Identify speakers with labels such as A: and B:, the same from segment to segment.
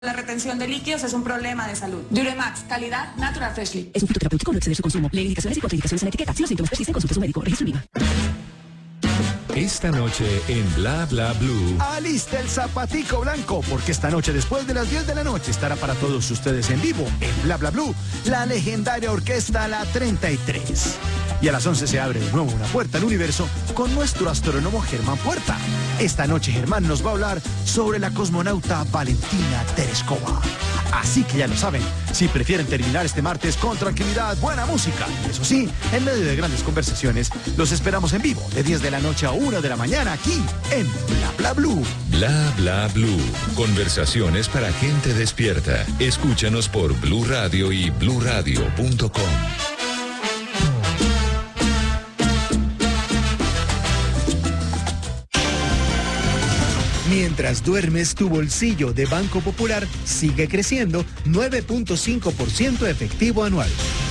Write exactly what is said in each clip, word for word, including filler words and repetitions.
A: La retención de líquidos es un problema de salud. Duremax, calidad Natural Freshly.
B: Es un fitoterapéutico, no exceder su consumo. Lee indicaciones y contraindicaciones en la etiqueta. Si los síntomas persisten, consulte a su médico. Registro IVA.
C: Esta noche en Bla Bla Blue.
D: Alista el zapatico blanco, porque esta noche después de las diez de la noche estará para todos ustedes en vivo en Bla Bla Blue la legendaria orquesta La treinta y tres. Y a las once se abre de nuevo una puerta al universo con nuestro astrónomo Germán Puerta. Esta noche Germán nos va a hablar sobre la cosmonauta Valentina Tereskova. Así que ya lo saben, si prefieren terminar este martes con tranquilidad, buena música, y eso sí, en medio de grandes conversaciones, los esperamos en vivo de diez de la noche a una de la mañana aquí en Bla Bla Blue.
C: Bla Bla Blue. Conversaciones para gente despierta. Escúchanos por Blue Radio y blue radio punto com.
E: Mientras duermes, tu bolsillo de Banco Popular sigue creciendo nueve punto cinco por ciento efectivo anual.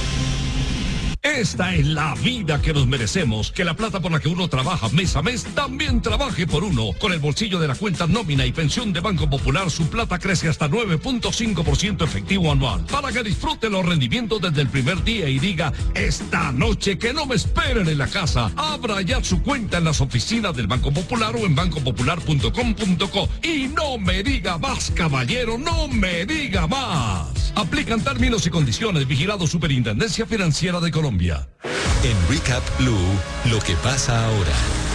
F: Esta es la vida que nos merecemos, que la plata por la que uno trabaja mes a mes también trabaje por uno. Con el bolsillo de la cuenta nómina y pensión de Banco Popular, su plata crece hasta nueve punto cinco por ciento efectivo anual. Para que disfrute los rendimientos desde el primer día y diga, esta noche que no me esperen en la casa. Abra ya su cuenta en las oficinas del Banco Popular o en banco popular punto com punto co. Y no me diga más, caballero, no me diga más. Aplican términos y condiciones. Vigilado Superintendencia Financiera de Colombia.
C: En Recap Blue, lo que pasa ahora.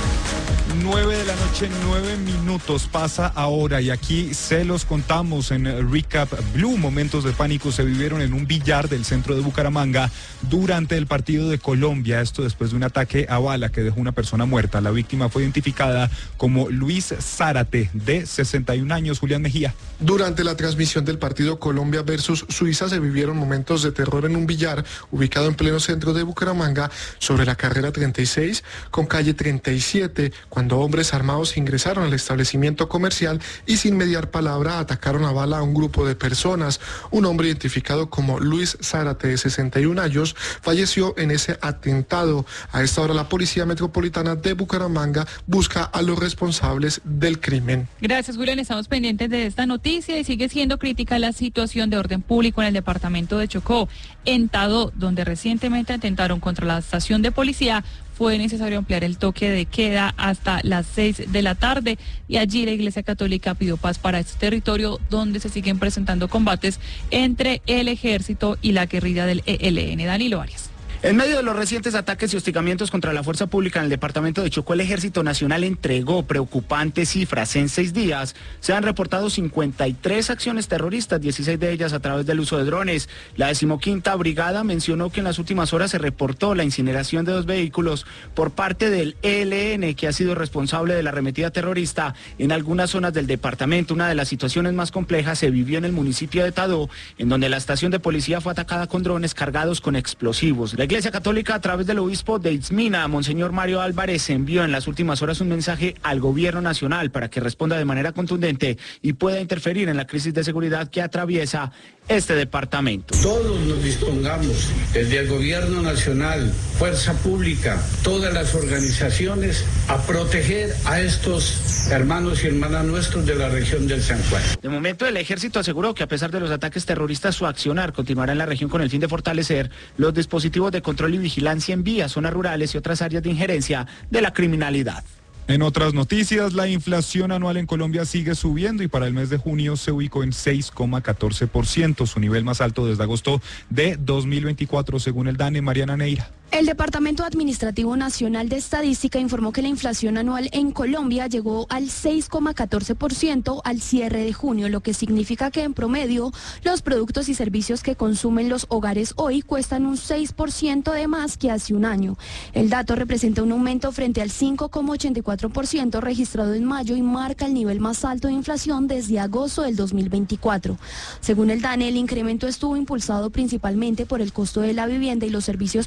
G: nueve de la noche, nueve minutos pasa ahora y aquí se los contamos en Recap Blue. Momentos de pánico se vivieron en un billar del centro de Bucaramanga durante el partido de Colombia. Esto después de un ataque a bala que dejó una persona muerta. La víctima fue identificada como Luis Zárate, de sesenta y un años. Julián Mejía.
H: Durante la transmisión del partido Colombia versus Suiza se vivieron momentos de terror en un billar ubicado en pleno centro de Bucaramanga sobre la carrera treinta y seis con calle treinta y siete, cuando hombres armados ingresaron al establecimiento comercial y sin mediar palabra atacaron a bala a un grupo de personas. Un hombre identificado como Luis Zárate, de sesenta y un años, falleció en ese atentado. A esta hora la Policía Metropolitana de Bucaramanga busca a los responsables del crimen.
I: Gracias, Julián. Estamos pendientes de esta noticia y sigue siendo crítica la situación de orden público en el departamento de Chocó. En Tadó, donde recientemente atentaron contra la estación de policía, fue necesario ampliar el toque de queda hasta las seis de la tarde y allí la Iglesia Católica pidió paz para este territorio donde se siguen presentando combates entre el ejército y la guerrilla del E L N. Danilo Arias.
J: En medio de los recientes ataques y hostigamientos contra la fuerza pública en el departamento de Chocó, el Ejército Nacional entregó preocupantes cifras. En seis días se han reportado cincuenta y tres acciones terroristas, dieciséis de ellas a través del uso de drones. La decimoquinta Brigada mencionó que en las últimas horas se reportó la incineración de dos vehículos por parte del E L N, que ha sido responsable de la arremetida terrorista en algunas zonas del departamento. Una de las situaciones más complejas se vivió en el municipio de Tadó, en donde la estación de policía fue atacada con drones cargados con explosivos. La Iglesia Católica, a través del obispo de Itzmina, Monseñor Mario Álvarez, envió en las últimas horas un mensaje al gobierno nacional para que responda de manera contundente y pueda interferir en la crisis de seguridad que atraviesa este departamento.
K: Todos nos dispongamos, desde el gobierno nacional, fuerza pública, todas las organizaciones, a proteger a estos hermanos y hermanas nuestros de la región del San Juan.
J: De momento, el ejército aseguró que a pesar de los ataques terroristas, su accionar continuará en la región con el fin de fortalecer los dispositivos de control y vigilancia en vías, zonas rurales y otras áreas de injerencia de la criminalidad.
G: En otras noticias, la inflación anual en Colombia sigue subiendo y para el mes de junio se ubicó en seis coma catorce por ciento, su nivel más alto desde agosto de dos mil veinticuatro, según el DANE. Mariana Neira.
L: El Departamento Administrativo Nacional de Estadística informó que la inflación anual en Colombia llegó al seis coma catorce por ciento al cierre de junio, lo que significa que en promedio los productos y servicios que consumen los hogares hoy cuestan un seis por ciento de más que hace un año. El dato representa un aumento frente al cinco coma ochenta y cuatro por ciento registrado en mayo y marca el nivel más alto de inflación desde agosto del dos mil veinticuatro. Según el DANE, el incremento estuvo impulsado principalmente por el costo de la vivienda y los servicios públicos,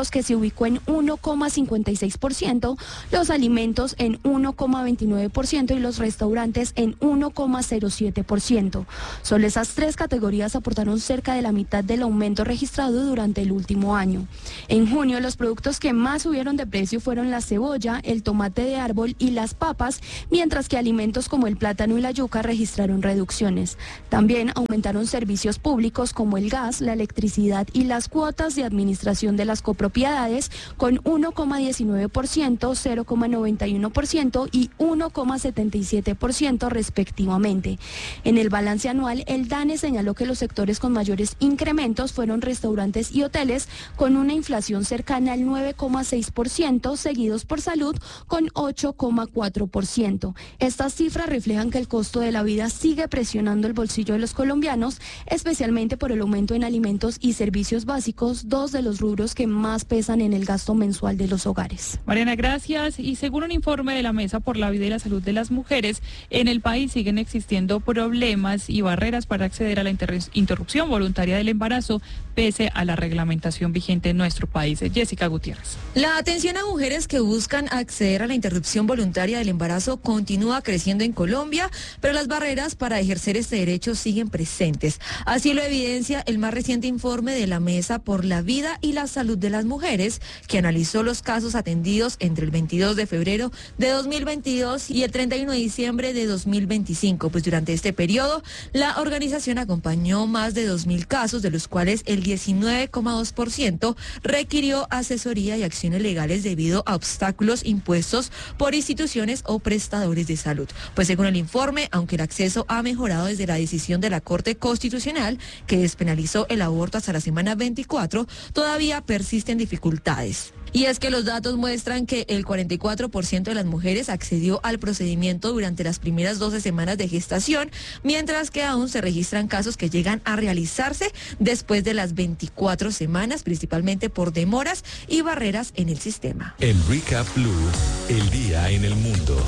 L: turísticos, que se ubicó en uno coma cincuenta y seis por ciento, los alimentos en uno coma veintinueve por ciento y los restaurantes en uno coma cero siete por ciento. Solo esas tres categorías aportaron cerca de la mitad del aumento registrado durante el último año. En junio, los productos que más subieron de precio fueron la cebolla, el tomate de árbol y las papas, mientras que alimentos como el plátano y la yuca registraron reducciones. También aumentaron servicios públicos como el gas, la electricidad y las cuotas de administración de las copropiedades con uno coma diecinueve por ciento, cero coma noventa y uno por ciento y uno coma setenta y siete por ciento respectivamente. En el balance anual, el DANE señaló que los sectores con mayores incrementos fueron restaurantes y hoteles, con una inflación cercana al nueve coma seis por ciento, seguidos por salud con ocho coma cuatro por ciento. Estas cifras reflejan que el costo de la vida sigue presionando el bolsillo de los colombianos, especialmente por el aumento en alimentos y servicios básicos, dos de los rubros que más pesan en el gasto mensual de los hogares.
I: Mariana, gracias. Y según un informe de la Mesa por la Vida y la Salud de las Mujeres, en el país siguen existiendo problemas y barreras para acceder a la inter- interrupción voluntaria del embarazo, pese a la reglamentación vigente en nuestro país. Jessica Gutiérrez.
M: La atención a mujeres que buscan acceder a la interrupción voluntaria del embarazo continúa creciendo en Colombia, pero las barreras para ejercer este derecho siguen presentes. Así lo evidencia el más reciente informe de la Mesa por la Vida y la Salud de las Mujeres, que analizó los casos atendidos entre el veintidós de febrero de dos mil veintidós y el treinta y uno de diciembre de dos mil veinticinco. Pues durante este periodo, la organización acompañó más de dos mil casos, de los cuales el diecinueve coma dos por ciento requirió asesoría y acciones legales debido a obstáculos impuestos por instituciones o prestadores de salud. Pues según el informe, aunque el acceso ha mejorado desde la decisión de la Corte Constitucional, que despenalizó el aborto hasta la semana veinticuatro, todavía persisten dificultades. Y es que los datos muestran que el cuarenta y cuatro por ciento de las mujeres accedió al procedimiento durante las primeras doce semanas de gestación, mientras que aún se registran casos que llegan a realizarse después de las veinticuatro semanas, principalmente por demoras y barreras en el sistema.
C: En Recap Blue, el día en el mundo.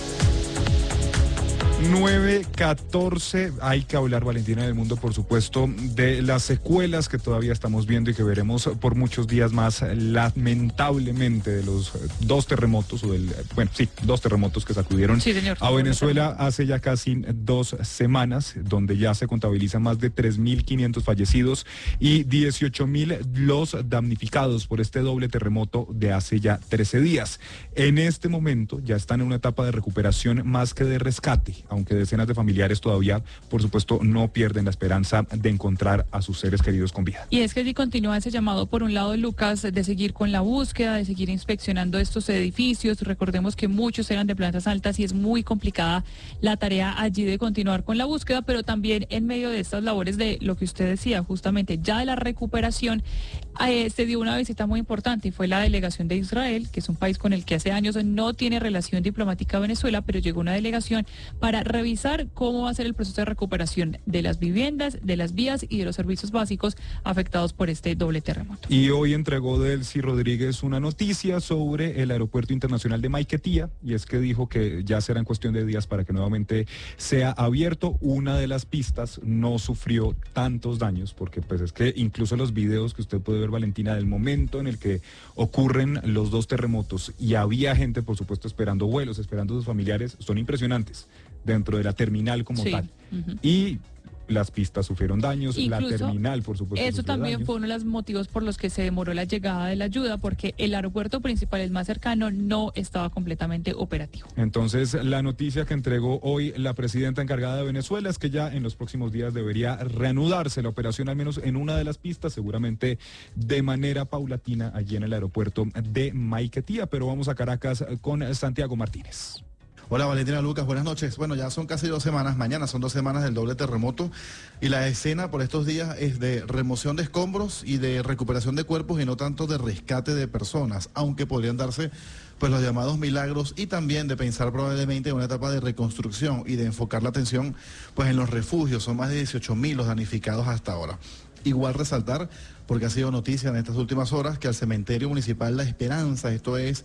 G: nueve catorce, hay que hablar, Valentina, del mundo, por supuesto, de las secuelas que todavía estamos viendo y que veremos por muchos días más, lamentablemente, de los dos terremotos, o del, bueno, sí, dos terremotos que sacudieron
I: sí, señor,
G: a Venezuela hace ya casi dos semanas, donde ya se contabilizan más de tres mil quinientos fallecidos y dieciocho mil los damnificados por este doble terremoto de hace ya trece días. En este momento ya están en una etapa de recuperación más que de rescate, aunque decenas de familiares todavía, por supuesto, no pierden la esperanza de encontrar a sus seres queridos con vida.
I: Y es que si continúa ese llamado, por un lado, Lucas, de seguir con la búsqueda, de seguir inspeccionando estos edificios. Recordemos que muchos eran de plantas altas y es muy complicada la tarea allí de continuar con la búsqueda, pero también en medio de estas labores de lo que usted decía, justamente ya de la recuperación, eh, se dio una visita muy importante y fue la delegación de Israel, que es un país con el que hace años no tiene relación diplomática a Venezuela, pero llegó una delegación para revisar cómo va a ser el proceso de recuperación de las viviendas, de las vías y de los servicios básicos afectados por este doble terremoto.
G: Y hoy entregó Delcy Rodríguez una noticia sobre el Aeropuerto Internacional de Maiquetía, y es que dijo que ya será en cuestión de días para que nuevamente sea abierto. Una de las pistas no sufrió tantos daños, porque pues es que incluso los videos que usted puede ver, Valentina, del momento en el que ocurren los dos terremotos y había gente, por supuesto, esperando vuelos, esperando a sus familiares, son impresionantes dentro de la terminal como sí. tal. Uh-huh. Y las pistas sufrieron daños, incluso la terminal, por supuesto.
I: Eso también
G: daños.
I: Fue uno de los motivos por los que se demoró la llegada de la ayuda, porque el aeropuerto principal, el más cercano, no estaba completamente operativo.
G: Entonces, la noticia que entregó hoy la presidenta encargada de Venezuela es que ya en los próximos días debería reanudarse la operación, al menos en una de las pistas, seguramente de manera paulatina, allí en el aeropuerto de Maiquetía. Pero vamos a Caracas con Santiago Martínez.
N: Hola Valentina, Lucas, buenas noches. Bueno, ya son casi dos semanas, mañana son dos semanas del doble terremoto y la escena por estos días es de remoción de escombros y de recuperación de cuerpos y no tanto de rescate de personas, aunque podrían darse pues los llamados milagros y también de pensar probablemente en una etapa de reconstrucción y de enfocar la atención pues en los refugios. Son más de dieciocho mil los damnificados hasta ahora. Igual resaltar, porque ha sido noticia en estas últimas horas, que al cementerio municipal La Esperanza, esto es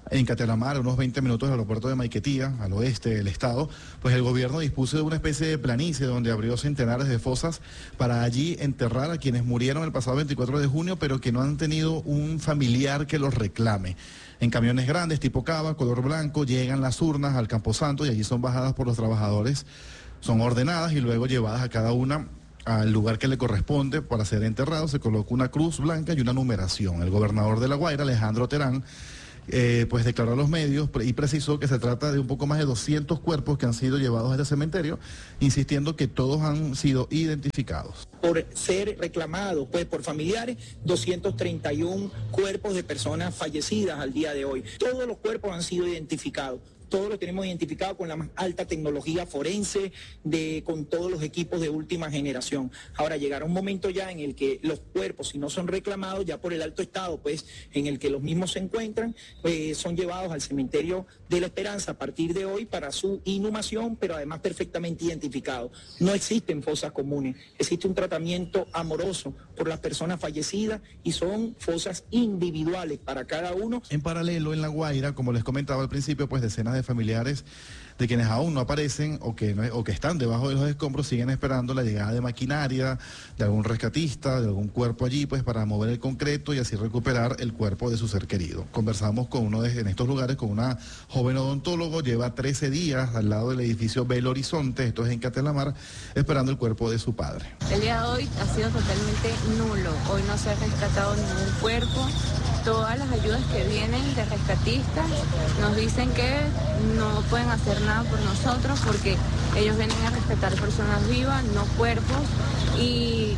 N: en Catelamar, a unos veinte minutos del aeropuerto de Maiquetía, al oeste del estado, pues el gobierno dispuso de una especie de planicie donde abrió centenares de fosas para allí enterrar a quienes murieron el pasado veinticuatro de junio, pero que no han tenido un familiar que los reclame. En camiones grandes tipo cava, color blanco, llegan las urnas al Camposanto y allí son bajadas por los trabajadores, son ordenadas y luego llevadas a cada una al lugar que le corresponde para ser enterrado. Se coloca una cruz blanca y una numeración. El gobernador de La Guaira, Alejandro Terán, Eh, pues declaró a los medios y precisó que se trata de un poco más de doscientos cuerpos que han sido llevados a este cementerio, insistiendo que todos han sido identificados.
O: Por ser reclamados pues, por familiares, doscientos treinta y uno cuerpos de personas fallecidas al día de hoy. Todos los cuerpos han sido identificados. Todos los tenemos identificados con la más alta tecnología forense, de, con todos los equipos de última generación. Ahora llegará un momento ya en el que los cuerpos, si no son reclamados ya por el alto estado, pues en el que los mismos se encuentran, pues, son llevados al cementerio de la Esperanza a partir de hoy para su inhumación, pero además perfectamente identificados. No existen fosas comunes, existe un tratamiento amoroso por las personas fallecidas y son fosas individuales para cada uno.
N: En paralelo, en La Guaira, como les comentaba al principio, pues decenas de familiares de quienes aún no aparecen o que, no, o que están debajo de los escombros siguen esperando la llegada de maquinaria, de algún rescatista, de algún cuerpo allí, pues para mover el concreto y así recuperar el cuerpo de su ser querido. Conversamos con uno de en estos lugares con una joven odontólogo, lleva trece días al lado del edificio Belo Horizonte, esto es en Catelamar, esperando el cuerpo de su padre.
P: El día de hoy ha sido totalmente nulo, hoy no se ha rescatado ningún cuerpo. Todas las ayudas que vienen de rescatistas nos dicen que no pueden hacer nada por nosotros porque ellos vienen a rescatar personas vivas, no cuerpos, y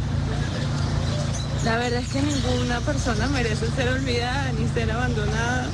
P: la verdad es que ninguna persona merece ser olvidada ni ser abandonada,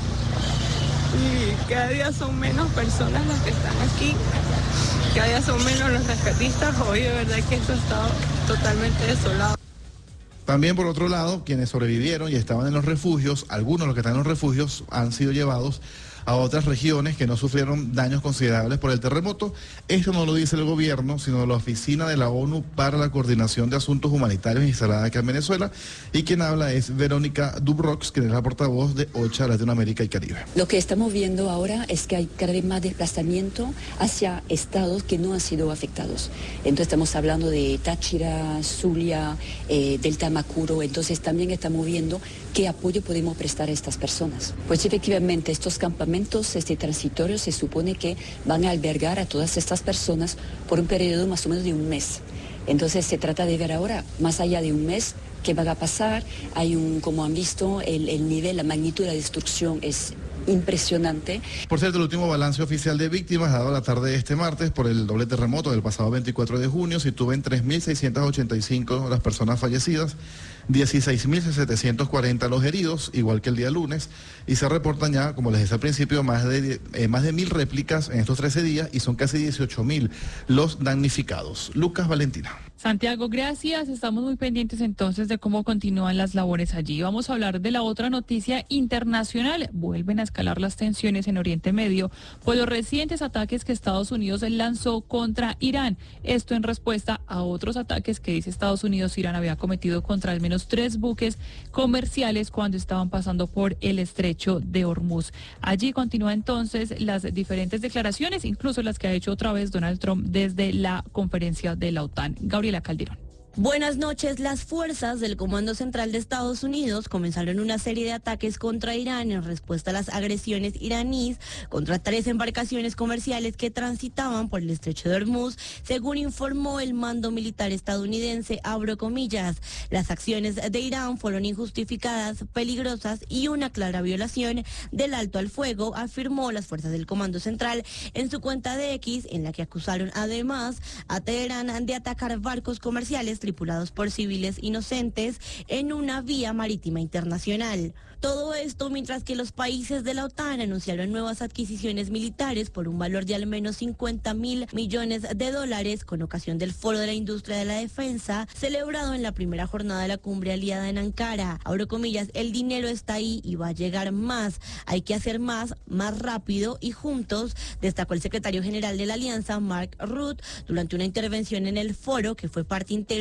P: y cada día son menos personas las que están aquí, cada día son menos los rescatistas. Hoy de verdad que esto ha estado totalmente desolado.
N: También, por otro lado, quienes sobrevivieron y estaban en los refugios, algunos de los que están en los refugios han sido llevados a otras regiones que no sufrieron daños considerables por el terremoto. Esto no lo dice el gobierno, sino la Oficina de la ONU para la Coordinación de Asuntos Humanitarios instalada acá en Venezuela, y quien habla es Verónica Dubrox, quien es la portavoz de OCHA Latinoamérica y Caribe.
Q: Lo que estamos viendo ahora es que hay cada vez más desplazamiento hacia estados que no han sido afectados. Entonces estamos hablando de Táchira, Zulia, eh, Delta Macuro. Entonces también estamos viendo qué apoyo podemos prestar a estas personas. Pues efectivamente estos campamentos este transitorio se supone que van a albergar a todas estas personas por un periodo más o menos de un mes. Entonces se trata de ver ahora, más allá de un mes, qué va a pasar. Hay un, como han visto, el, el nivel, la magnitud de la destrucción es impresionante.
N: Por cierto, el último balance oficial de víctimas dado la tarde de este martes por el doble terremoto del pasado veinticuatro de junio situó en tres mil seiscientas ochenta y cinco las personas fallecidas, dieciséis mil setecientos cuarenta los heridos, igual que el día lunes, y se reportan ya, como les decía al principio, más de, eh, más de mil réplicas en estos trece días y son casi dieciocho mil los damnificados. Lucas Valentina.
I: Santiago, gracias. Estamos muy pendientes entonces de cómo continúan las labores allí. Vamos a hablar de la otra noticia internacional. Vuelven a escalar las tensiones en Oriente Medio por los recientes ataques que Estados Unidos lanzó contra Irán. Esto en respuesta a otros ataques que dice Estados Unidos Irán había cometido contra al menos tres buques comerciales cuando estaban pasando por el estrecho de Hormuz. Allí continúan entonces las diferentes declaraciones, incluso las que ha hecho otra vez Donald Trump desde la conferencia de la OTAN. Gabriela Calderón.
R: Buenas noches. Las fuerzas del Comando Central de Estados Unidos comenzaron una serie de ataques contra Irán en respuesta a las agresiones iraníes contra tres embarcaciones comerciales que transitaban por el estrecho de Hormuz, según informó el mando militar estadounidense, abro comillas. Las acciones de Irán fueron injustificadas, peligrosas y una clara violación del alto al fuego, afirmó las fuerzas del Comando Central en su cuenta de X, en la que acusaron además a Teherán de atacar barcos comerciales tripulados por civiles inocentes en una vía marítima internacional. Todo esto mientras que los países de la OTAN anunciaron nuevas adquisiciones militares por un valor de al menos cincuenta mil millones de dólares con ocasión del Foro de la Industria de la Defensa celebrado en la primera jornada de la cumbre aliada en Ankara. Abro comillas, el dinero está ahí y va a llegar más. Hay que hacer más, más rápido y juntos, destacó el secretario general de la Alianza, Mark Rutte, durante una intervención en el foro que fue parte integral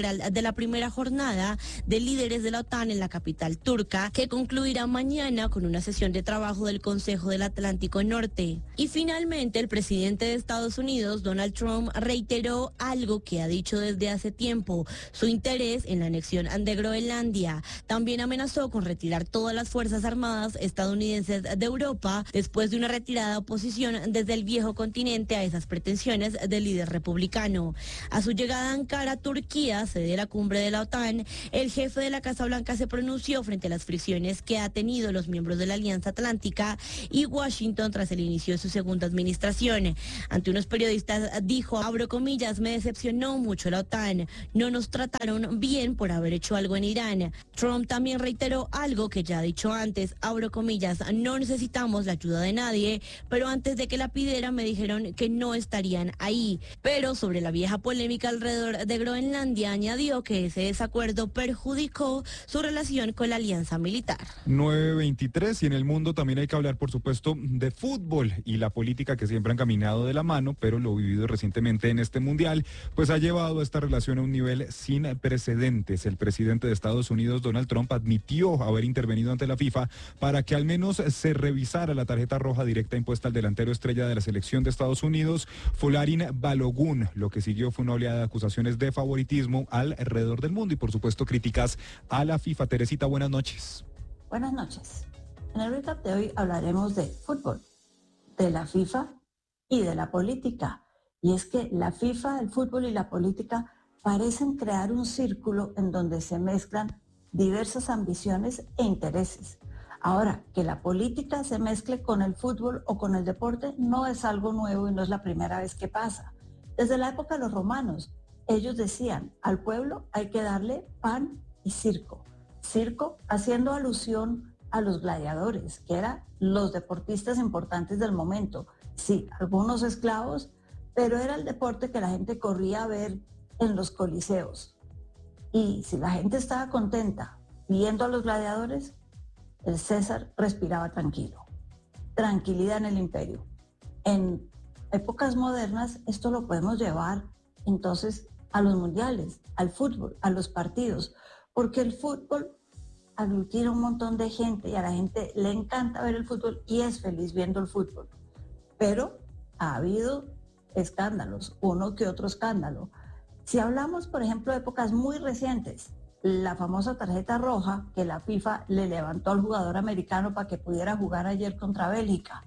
R: general de la primera jornada de líderes de la OTAN en la capital turca, que concluirá mañana con una sesión de trabajo del Consejo del Atlántico Norte. Y finalmente, el presidente de Estados Unidos, Donald Trump, reiteró algo que ha dicho desde hace tiempo: su interés en la anexión de Groenlandia. También amenazó con retirar todas las fuerzas armadas estadounidenses de Europa después de una retirada oposición desde el viejo continente a esas pretensiones del líder republicano. A su llegada a Ankara, Turquía, sede de la cumbre de la OTAN, el jefe de la Casa Blanca se pronunció frente a las fricciones que ha tenido los miembros de la Alianza Atlántica y Washington tras el inicio de su segunda administración. Ante unos periodistas dijo, abro comillas, me decepcionó mucho la OTAN, no nos trataron bien por haber hecho algo en Irán. Trump también reiteró algo que ya ha dicho antes, abro comillas, no necesitamos la ayuda de nadie, pero antes de que la pidiera me dijeron que no estarían ahí. Pero sobre la vieja polémica alrededor de Groenlandia, añadió que ese desacuerdo perjudicó su relación con la alianza militar.
G: nueve veintitrés, y en el mundo también hay que hablar, por supuesto, de fútbol y la política, que siempre han caminado de la mano, pero lo vivido recientemente en este mundial, pues ha llevado a esta relación a un nivel sin precedentes. El presidente de Estados Unidos, Donald Trump, admitió haber intervenido ante la FIFA para que al menos se revisara la tarjeta roja directa impuesta al delantero estrella de la selección de Estados Unidos, Folarin Balogun. Lo que siguió fue una oleada de acusaciones de favoritismo alrededor del mundo y, por supuesto, críticas a la FIFA. Teresita, buenas noches.
S: Buenas noches. En el recap de hoy hablaremos de fútbol, de la FIFA y de la política. Y es que la FIFA, el fútbol y la política parecen crear un círculo en donde se mezclan diversas ambiciones e intereses. Ahora, que la política se mezcle con el fútbol o con el deporte no es algo nuevo y no es la primera vez que pasa. Desde la época de los romanos, ellos decían, al pueblo hay que darle pan y circo. Circo haciendo alusión a los gladiadores, que eran los deportistas importantes del momento. Sí, algunos esclavos, pero era el deporte que la gente corría a ver en los coliseos. Y si la gente estaba contenta viendo a los gladiadores, el César respiraba tranquilo. Tranquilidad en el imperio. En épocas modernas esto lo podemos llevar entonces a los mundiales, al fútbol, a los partidos, porque el fútbol aglutina un montón de gente y a la gente le encanta ver el fútbol y es feliz viendo el fútbol. Pero ha habido escándalos, uno que otro escándalo. Si hablamos, por ejemplo, de épocas muy recientes, la famosa tarjeta roja que la FIFA le levantó al jugador americano para que pudiera jugar ayer contra Bélgica.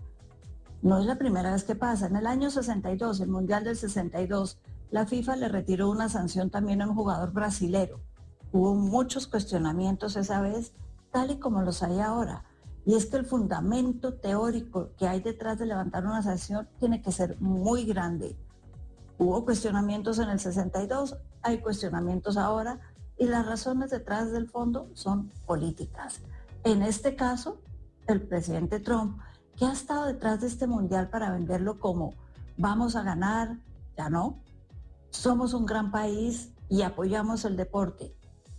S: No es la primera vez que pasa. En el año sesenta y dos, el Mundial del sesenta y dos, la FIFA le retiró una sanción también a un jugador brasilero. Hubo muchos cuestionamientos esa vez, tal y como los hay ahora. Y es que el fundamento teórico que hay detrás de levantar una sanción tiene que ser muy grande. Hubo cuestionamientos en el sesenta y dos, hay cuestionamientos ahora, y las razones detrás del fondo son políticas. En este caso, el presidente Trump, que ha estado detrás de este mundial para venderlo como vamos a ganar, ya no, somos un gran país y apoyamos el deporte.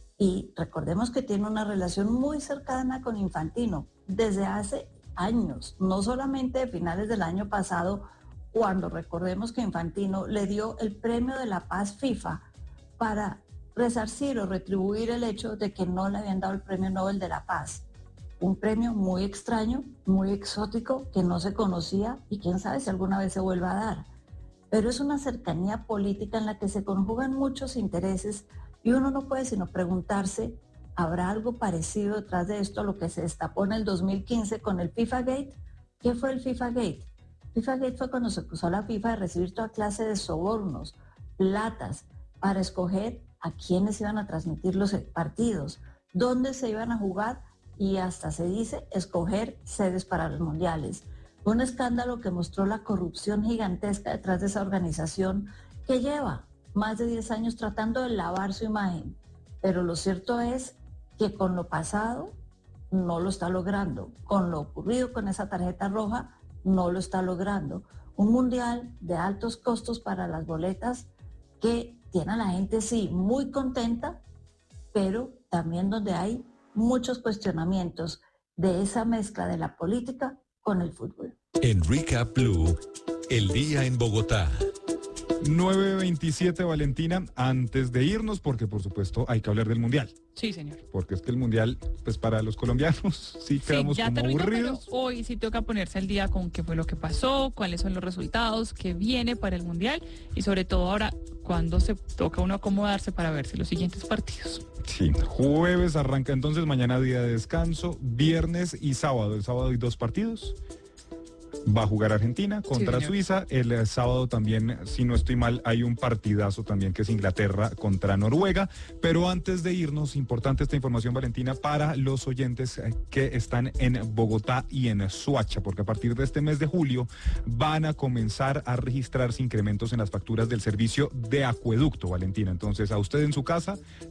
S: Y recordemos que tiene una relación muy cercana con Infantino desde hace años, no solamente de finales del año pasado, cuando recordemos que Infantino le dio el premio de la paz FIFA para resarcir o retribuir el hecho de que no le habían dado el premio Nobel de la Paz. Un premio muy extraño, muy exótico, que no se conocía y quién sabe si alguna vez se vuelva a dar. Pero es una cercanía política en la que se conjugan muchos intereses y uno no puede sino preguntarse, ¿habrá algo parecido detrás de esto a lo que se destapó en el dos mil quince con el FIFA Gate? ¿Qué fue el FIFA Gate? FIFA Gate fue cuando se acusó a la FIFA de recibir toda clase de sobornos, platas, para escoger a quiénes iban a transmitir los partidos, dónde se iban a jugar y hasta se dice escoger sedes para los mundiales. Un escándalo que mostró la corrupción gigantesca detrás de esa organización que lleva más de diez años tratando de lavar su imagen. Pero lo cierto es que con lo pasado no lo está logrando. Con lo ocurrido con esa tarjeta roja no lo está logrando. Un mundial de altos costos para las boletas que tiene a la gente, sí, muy contenta, pero también donde hay muchos cuestionamientos de esa mezcla de la política con el fútbol.
C: En Recap Blue, el día en Bogotá.
G: nueve veintisiete, Valentina, antes de irnos, porque por supuesto hay que hablar del Mundial.
I: Sí, señor.
G: Porque es que el Mundial, pues para los colombianos, sí quedamos
I: sí, ya
G: como
I: terminó,
G: aburridos.
I: Pero hoy sí toca ponerse al día con qué fue lo que pasó, cuáles son los resultados, qué viene para el Mundial y sobre todo ahora, cuándo se toca uno acomodarse para verse los siguientes partidos.
G: Sí, jueves arranca entonces, mañana día de descanso, viernes y sábado. El sábado hay dos partidos. Va a jugar Argentina contra
I: sí,
G: Suiza. El eh, sábado también, si no estoy mal, hay un partidazo también que es Inglaterra contra Noruega. Pero antes de irnos, importante esta información, Valentina, para los oyentes eh, que están en Bogotá y en Soacha, porque a partir de este mes de julio van a comenzar a registrarse incrementos en las facturas del servicio de acueducto, Valentina. Entonces, a usted en su casa